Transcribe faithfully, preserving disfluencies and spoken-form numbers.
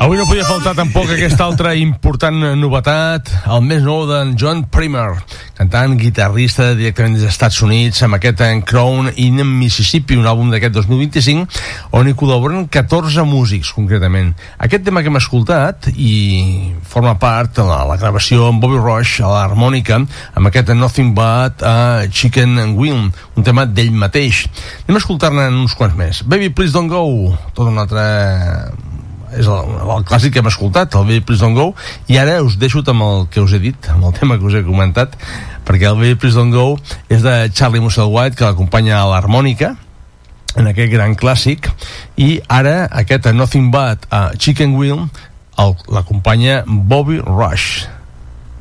Avui no podia faltar tampoc aquesta altra important novetat, el més nou d'en John Primer, cantant, guitarrista directament des dels Estats Units, amb aquest Crown in Mississippi, un àlbum d'aquest dos mil vint-i-cinc, on hi col·laboren catorze músics, concretament. Aquest tema que hem escoltat, i forma part de la, la gravació amb Bobby Rush a l'harmònica, amb aquest Nothing But a Chicken Wing, un tema d'ell mateix. Anem a escoltar-ne uns quants més. Baby Please Don't Go, tot un altre... és el, el clàssic que hem escoltat, el Baby Please Don't Go, i ara us deixo amb el que us he dit, amb el tema que us he comentat, perquè el Baby Please Don't Go és de Charlie Musselwhite, que l'acompanya a l'harmònica en aquest gran clàssic, i ara aquest Nothing But a Chicken Wing l'acompanya Bobby Rush.